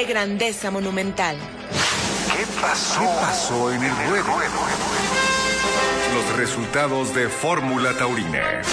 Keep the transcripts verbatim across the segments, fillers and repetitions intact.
de grandeza monumental. ¿Qué pasó? ¿Qué pasó en el ruedo? Los resultados de Fórmula Taurina.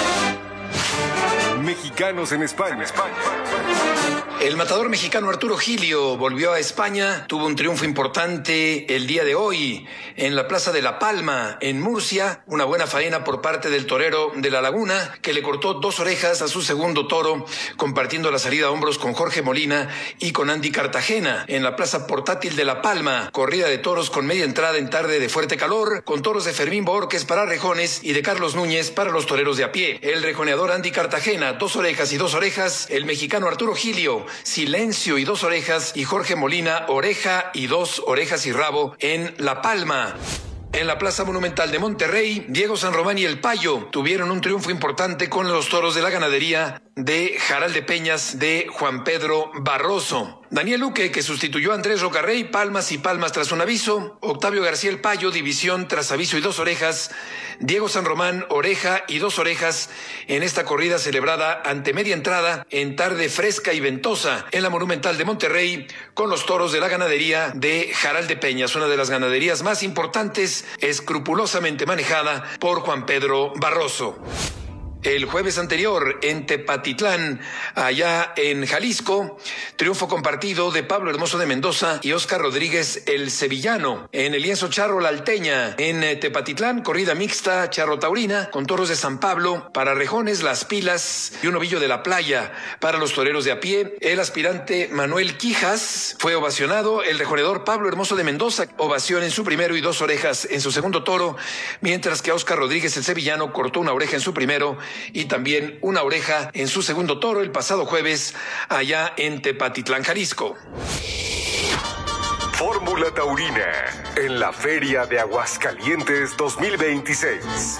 Mexicanos en España. El matador mexicano Arturo Gilio volvió a España, tuvo un triunfo importante el día de hoy en la Plaza de La Palma, en Murcia, una buena faena por parte del torero de La Laguna, que le cortó dos orejas a su segundo toro, compartiendo la salida a hombros con Jorge Molina y con Andy Cartagena, en la Plaza Portátil de La Palma, corrida de toros con media entrada en tarde de fuerte calor, con toros de Fermín Borges para rejones y de Carlos Núñez para los toreros de a pie. El rejoneador Andy Cartagena, dos orejas y dos orejas, el mexicano Arturo Gilio, silencio y dos orejas, y Jorge Molina, oreja y dos orejas y rabo en La Palma. En la Plaza Monumental de Monterrey, Diego San Román y El Payo tuvieron un triunfo importante con los toros de la ganadería de Jaral de Peñas de Juan Pedro Barroso. Daniel Luque, que sustituyó a Andrés Rocarrey, palmas y palmas tras un aviso. Octavio García El Payo, división tras aviso y dos orejas. Diego San Román, oreja y dos orejas en esta corrida celebrada ante media entrada en tarde fresca y ventosa en la Monumental de Monterrey con los toros de la ganadería de Jaral de Peñas, una de las ganaderías más importantes, escrupulosamente manejada por Juan Pedro Barroso. El jueves anterior, en Tepatitlán, allá en Jalisco, triunfo compartido de Pablo Hermoso de Mendoza y Óscar Rodríguez el Sevillano. En el lienzo charro La Alteña, en Tepatitlán, corrida mixta charro taurina, con toros de San Pablo, para rejones, Las Pilas y un ovillo de la playa para los toreros de a pie. El aspirante Manuel Quijas fue ovacionado, el rejonedor Pablo Hermoso de Mendoza, ovación en su primero y dos orejas en su segundo toro, mientras que Óscar Rodríguez el Sevillano cortó una oreja en su primero y también una oreja en su segundo toro el pasado jueves allá en Tepatitlán, Jalisco. Fórmula Taurina en la Feria de Aguascalientes dos mil veintiséis.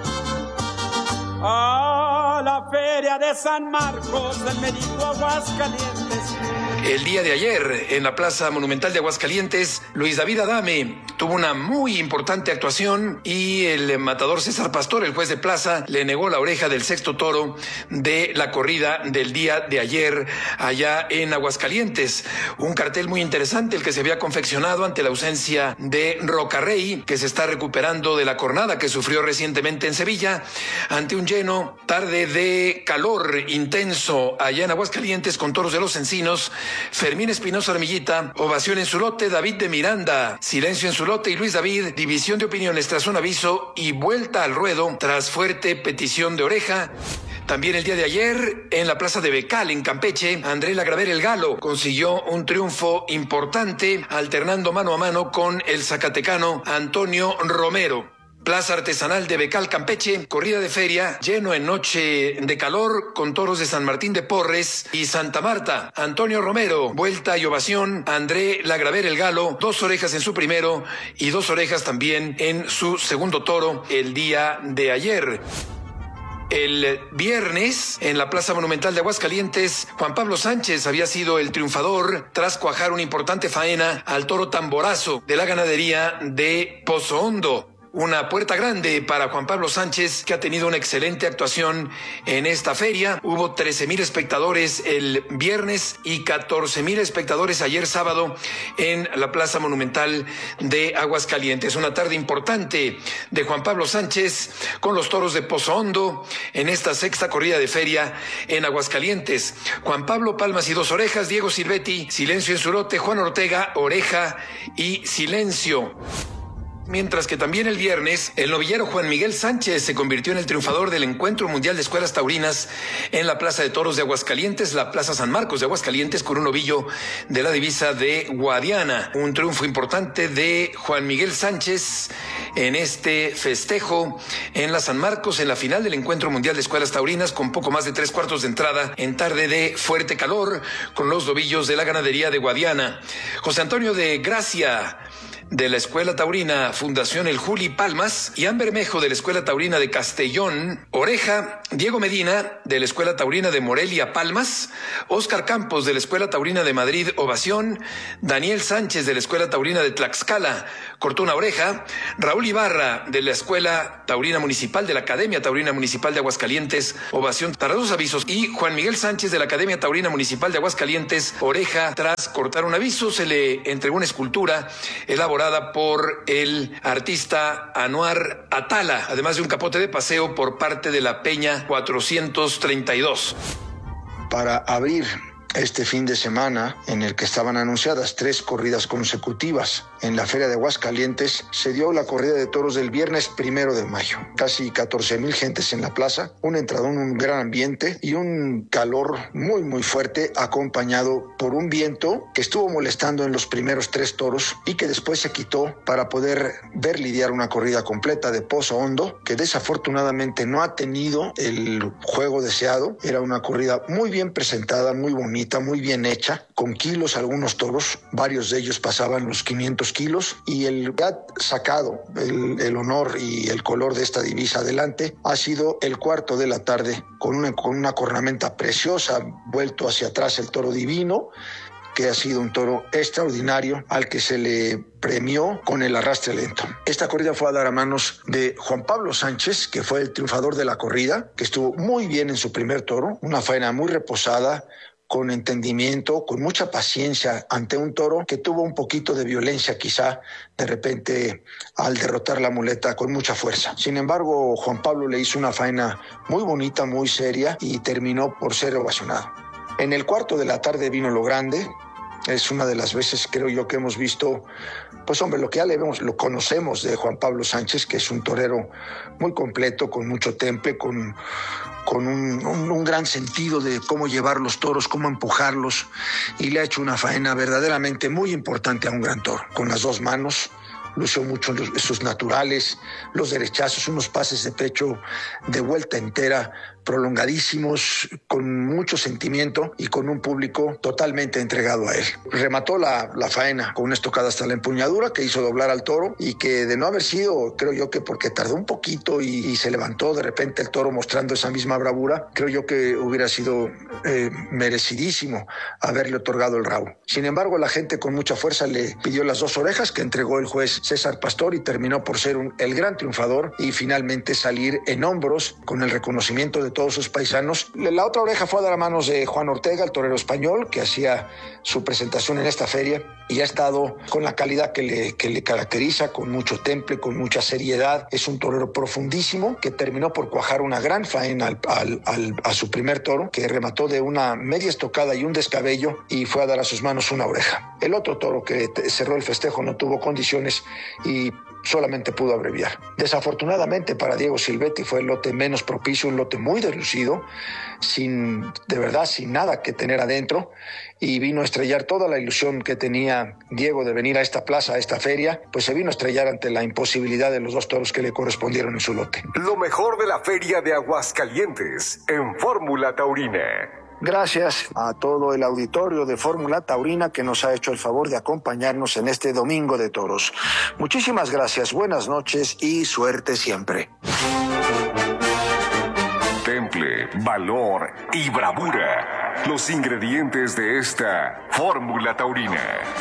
A la Feria de San Marcos del Médico Aguascalientes. El día de ayer, en la Plaza Monumental de Aguascalientes, Luis David Adame tuvo una muy importante actuación y el matador César Pastor, el juez de plaza, le negó la oreja del sexto toro de la corrida del día de ayer allá en Aguascalientes. Un cartel muy interesante el que se había confeccionado ante la ausencia de Rocarrey, que se está recuperando de la cornada que sufrió recientemente en Sevilla, ante un lleno, tarde de calor intenso allá en Aguascalientes con toros de los Encinos. Fermín Espinosa Armillita, ovación en su lote, David de Miranda, silencio en su lote, y Luis David, división de opiniones tras un aviso y vuelta al ruedo tras fuerte petición de oreja. También el día de ayer, en la Plaza de Becal, en Campeche, André Lagraver el Galo consiguió un triunfo importante, alternando mano a mano con el zacatecano Antonio Romero. Plaza Artesanal de Becal, Campeche, corrida de feria, lleno en noche de calor, con toros de San Martín de Porres y Santa Marta. Antonio Romero, vuelta y ovación. André Lagraver el Galo, dos orejas en su primero y dos orejas también en su segundo toro el día de ayer. El viernes, en la Plaza Monumental de Aguascalientes, Juan Pablo Sánchez había sido el triunfador tras cuajar una importante faena al toro Tamborazo de la ganadería de Pozo Hondo. Una puerta grande para Juan Pablo Sánchez, que ha tenido una excelente actuación en esta feria. Hubo trece mil espectadores el viernes y catorce mil espectadores ayer sábado en la Plaza Monumental de Aguascalientes. Una tarde importante de Juan Pablo Sánchez con los toros de Pozo Hondo en esta sexta corrida de feria en Aguascalientes. Juan Pablo, palmas y dos orejas. Diego Silvetti, silencio en su lote. Juan Ortega, oreja y silencio. Mientras que también el viernes, el novillero Juan Miguel Sánchez se convirtió en el triunfador del Encuentro Mundial de Escuelas Taurinas en la Plaza de Toros de Aguascalientes, la Plaza San Marcos de Aguascalientes, con un novillo de la divisa de Guadiana. Un triunfo importante de Juan Miguel Sánchez en este festejo en la San Marcos, en la final del Encuentro Mundial de Escuelas Taurinas, con poco más de tres cuartos de entrada en tarde de fuerte calor, con los novillos de la ganadería de Guadiana. José Antonio de Gracia, de la Escuela Taurina Fundación El Juli Palmas, Ian Bermejo de la Escuela Taurina de Castellón, Oreja, Diego Medina de la Escuela Taurina de Morelia Palmas, Óscar Campos de la Escuela Taurina de Madrid Ovación, Daniel Sánchez de la Escuela Taurina de Tlaxcala, cortó una oreja, Raúl Ibarra de la Escuela Taurina Municipal de la Academia Taurina Municipal de Aguascalientes, Ovación tras dos avisos, y Juan Miguel Sánchez de la Academia Taurina Municipal de Aguascalientes, oreja tras cortar un aviso. Se le entregó una escultura elaborada por el artista Anuar Atala, además de un capote de paseo por parte de la Peña cuatrocientos treinta y dos. Para abrir este fin de semana, en el que estaban anunciadas tres corridas consecutivas en la Feria de Aguascalientes, se dio la corrida de toros del viernes primero de mayo. Casi catorce mil gentes en la plaza, un entradón, un gran ambiente y un calor muy muy fuerte, acompañado por un viento que estuvo molestando en los primeros tres toros y que después se quitó para poder ver lidiar una corrida completa de Pozo Hondo, que desafortunadamente no ha tenido el juego deseado. Era una corrida muy bien presentada, muy bonita, muy bien hecha, con kilos algunos toros, varios de ellos pasaban los quinientos kilos, y el que ha sacado el, el honor y el color de esta divisa adelante ha sido el cuarto de la tarde, con una, con una cornamenta preciosa, vuelto hacia atrás el toro divino, que ha sido un toro extraordinario al que se le premió con el arrastre lento. Esta corrida fue a dar a manos de Juan Pablo Sánchez, que fue el triunfador de la corrida, que estuvo muy bien en su primer toro, una faena muy reposada, con entendimiento, con mucha paciencia ante un toro que tuvo un poquito de violencia quizá de repente al derrotar la muleta con mucha fuerza. Sin embargo, Juan Pablo le hizo una faena muy bonita, muy seria, y terminó por ser ovacionado. En el cuarto de la tarde vino lo grande. Es una de las veces, creo yo, que hemos visto, pues hombre, lo que ya le vemos, lo conocemos de Juan Pablo Sánchez, que es un torero muy completo, con mucho temple, con, con un, un, un gran sentido de cómo llevar los toros, cómo empujarlos, y le ha hecho una faena verdaderamente muy importante a un gran toro, con las dos manos. Lució mucho los, sus naturales, los derechazos, unos pases de pecho de vuelta entera, prolongadísimos, con mucho sentimiento y con un público totalmente entregado a él. Remató la, la faena con una estocada hasta la empuñadura que hizo doblar al toro, y que de no haber sido, creo yo que porque tardó un poquito y, y se levantó de repente el toro mostrando esa misma bravura, creo yo que hubiera sido eh, merecidísimo haberle otorgado el rabo. Sin embargo, la gente con mucha fuerza le pidió las dos orejas que entregó el juez César Pastor, y terminó por ser un, el gran triunfador y finalmente salir en hombros con el reconocimiento de todos sus paisanos. La otra oreja fue a dar a manos de Juan Ortega, el torero español, que hacía su presentación en esta feria y ha estado con la calidad que le, que le caracteriza, con mucho temple, con mucha seriedad. Es un torero profundísimo que terminó por cuajar una gran faena al, al, al, a su primer toro, que remató de una media estocada y un descabello, y fue a dar a sus manos una oreja. El otro toro que cerró el festejo no tuvo condiciones y solamente pudo abreviar. Desafortunadamente para Diego Silvetti fue el lote menos propicio, un lote muy deslucido, sin, de verdad, sin nada que tener adentro, y vino a estrellar toda la ilusión que tenía Diego de venir a esta plaza, a esta feria, pues se vino a estrellar ante la imposibilidad de los dos toros que le correspondieron en su lote. Lo mejor de la Feria de Aguascalientes en Fórmula Taurina. Gracias a todo el auditorio de Fórmula Taurina que nos ha hecho el favor de acompañarnos en este Domingo de Toros. Muchísimas gracias, buenas noches y suerte siempre. Temple, valor y bravura. Los ingredientes de esta Fórmula Taurina.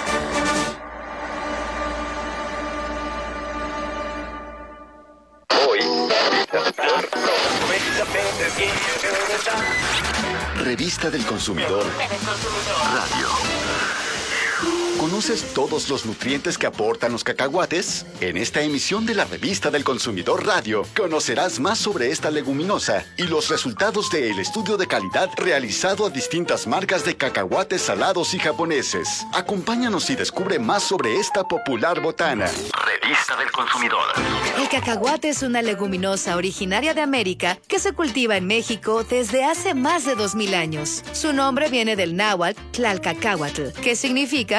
Revista del Consumidor Radio. ¿Conoces todos los nutrientes que aportan los cacahuates? En esta emisión de la Revista del Consumidor Radio conocerás más sobre esta leguminosa y los resultados del estudio de calidad realizado a distintas marcas de cacahuates salados y japoneses. Acompáñanos y descubre más sobre esta popular botana. Revista del Consumidor. El cacahuate es una leguminosa originaria de América que se cultiva en México desde hace más de dos mil años. Su nombre viene del náhuatl Tlalcacahuatl, que significa cacao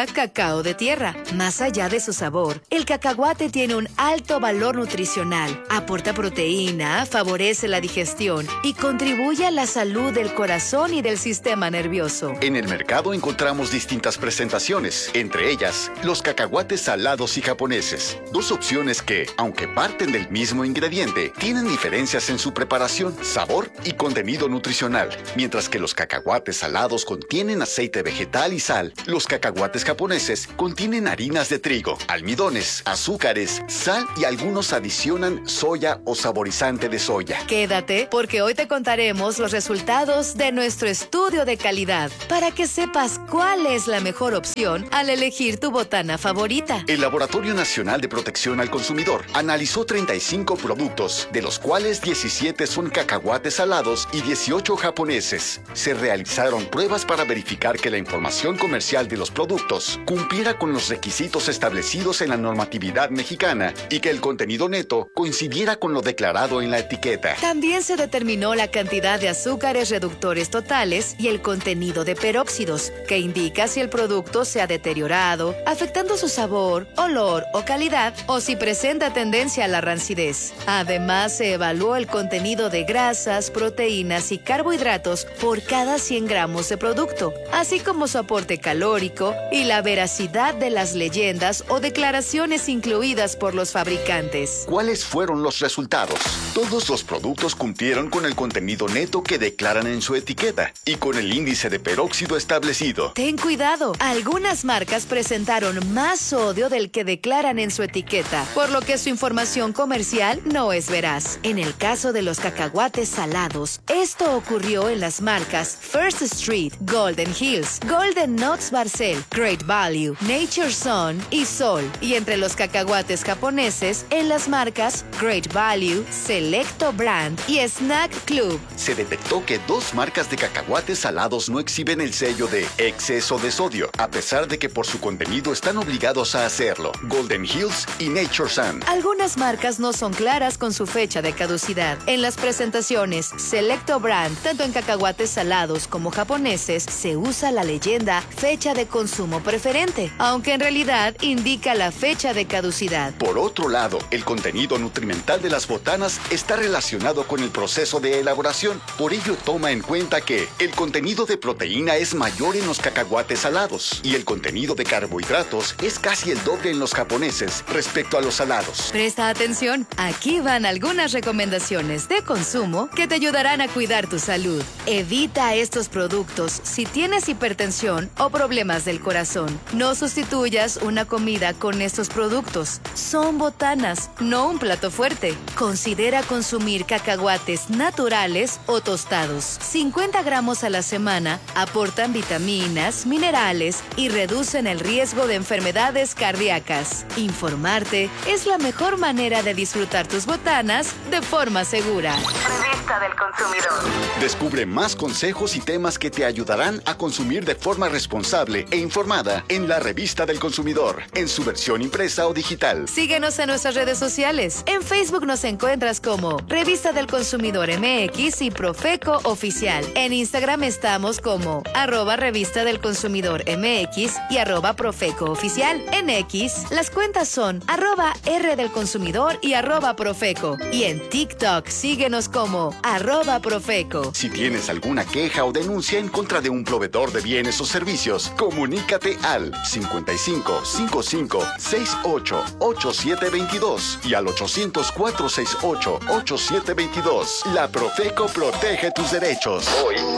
cacao de tierra. Más allá de su sabor, el cacahuate tiene un alto valor nutricional, aporta proteína, favorece la digestión y contribuye a la salud del corazón y del sistema nervioso. En el mercado encontramos distintas presentaciones, entre ellas los cacahuates salados y japoneses, dos opciones que, aunque parten del mismo ingrediente, tienen diferencias en su preparación, sabor y contenido nutricional. Mientras que los cacahuates salados contienen aceite vegetal y sal, los cacahuates japoneses contienen harinas de trigo, almidones, azúcares, sal y algunos adicionan soya o saborizante de soya. Quédate, porque hoy te contaremos los resultados de nuestro estudio de calidad para que sepas cuál es la mejor opción al elegir tu botana favorita. El Laboratorio Nacional de Protección al Consumidor analizó treinta y cinco productos, de los cuales diecisiete son cacahuates salados y dieciocho japoneses. Se realizaron pruebas para verificar que la información comercial de los productos cumpliera con los requisitos establecidos en la normatividad mexicana y que el contenido neto coincidiera con lo declarado en la etiqueta. También se determinó la cantidad de azúcares reductores totales y el contenido de peróxidos, que indica si el producto se ha deteriorado, afectando su sabor, olor o calidad, o si presenta tendencia a la rancidez. Además, se evaluó el contenido de grasas, proteínas y carbohidratos por cada cien gramos de producto, así como su aporte calórico y la veracidad de las leyendas o declaraciones incluidas por los fabricantes. ¿Cuáles fueron los resultados? Todos los productos cumplieron con el contenido neto que declaran en su etiqueta y con el índice de peróxido establecido. Ten cuidado, algunas marcas presentaron más sodio del que declaran en su etiqueta, por lo que su información comercial no es veraz. En el caso de los cacahuates salados, esto ocurrió en las marcas First Street, Golden Hills, Golden Nuts Barcel, Great Value, Nature Sun y Sol, y entre los cacahuates japoneses en las marcas Great Value, Selecto Brand y Snack Club. Se detectó que dos marcas de cacahuates salados no exhiben el sello de exceso de sodio, a pesar de que por su contenido están obligados a hacerlo: Golden Hills y Nature Sun. Algunas marcas no son claras con su fecha de caducidad. En las presentaciones Selecto Brand, tanto en cacahuates salados como japoneses, se usa la leyenda fecha de consumo preferente, aunque en realidad indica la fecha de caducidad. Por otro lado, el contenido nutrimental de las botanas está relacionado con el proceso de elaboración. Por ello, toma en cuenta que el contenido de proteína es mayor en los cacahuates salados y el contenido de carbohidratos es casi el doble en los japoneses respecto a los salados. Presta atención, aquí van algunas recomendaciones de consumo que te ayudarán a cuidar tu salud. Evita estos productos si tienes hipertensión o problemas del corazón. No sustituyas una comida con estos productos. Son botanas, no un plato fuerte. Considera consumir cacahuates naturales o tostados. cincuenta gramos a la semana aportan vitaminas, minerales y reducen el riesgo de enfermedades cardíacas. Informarte es la mejor manera de disfrutar tus botanas de forma segura. Revista del Consumidor. Descubre más consejos y temas que te ayudarán a consumir de forma responsable e informada en la Revista del Consumidor, en su versión impresa o digital. Síguenos en nuestras redes sociales. En Facebook nos encuentras como Revista del Consumidor M X y Profeco Oficial. En Instagram estamos como arroba Revista del Consumidor M X y arroba Profeco Oficial. En X, las cuentas son arroba R del Consumidor y arroba Profeco. Y en TikTok, síguenos como arroba Profeco. Si tienes alguna queja o denuncia en contra de un proveedor de bienes o servicios, comunícate al cincuenta y cinco, cincuenta y cinco, sesenta y ocho, ochenta y siete veintidós y al ochocientos, cuatrocientos sesenta y ocho, ochenta y siete veintidós. La Profeco protege tus derechos.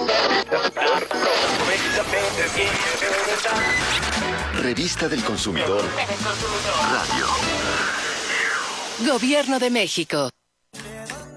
Revista del Consumidor Radio. Gobierno de México.